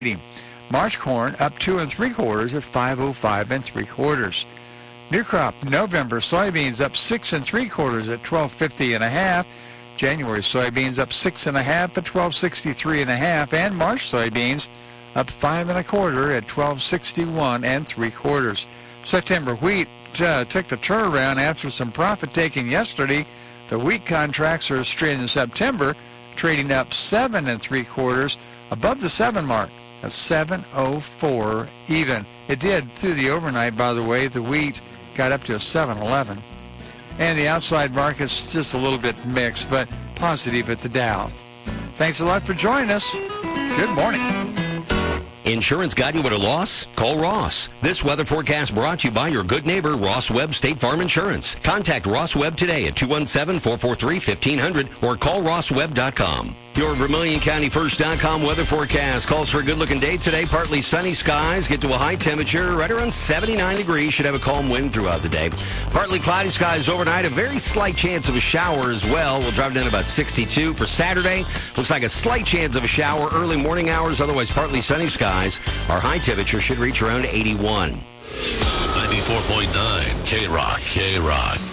March corn up 2 3/4 at 5.05 3/4. New crop November soybeans up 6 3/4 at 12.50 1/2. January soybeans up 6 1/2 at 12.63 1/2, and March soybeans up 5 1/4 at 12.61 3/4. September wheat took the turnaround after some profit taking yesterday. The wheat contracts are straight in September, trading up 7 3/4 above the 7 mark. A 7.04 even. It did through the overnight, by the way. The wheat got up to a 7.11. And the outside market's just a little bit mixed, but positive at the Dow. Thanks a lot for joining us. Good morning. Insurance got you at a loss? Call Ross. This weather forecast brought to you by your good neighbor, Ross Webb State Farm Insurance. Contact Ross Webb today at 217-443-1500 or call rosswebb.com. Your Vermilion County First.com weather forecast calls for a good-looking day today. Partly sunny skies, get to a high temperature right around 79 degrees. Should have a calm wind throughout the day. Partly cloudy skies overnight. A very slight chance of a shower as well. We'll drop down to about 62 for Saturday. Looks like a slight chance of a shower early morning hours. Otherwise, partly sunny skies. Our high temperature should reach around 81. 94.9 K-Rock.